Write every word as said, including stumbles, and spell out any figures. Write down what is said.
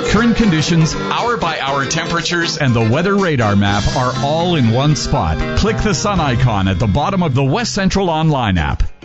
Current conditions, hour-by-hour temperatures, and the weather radar map are all in one spot. Click the sun icon at the bottom of the West Central Online app.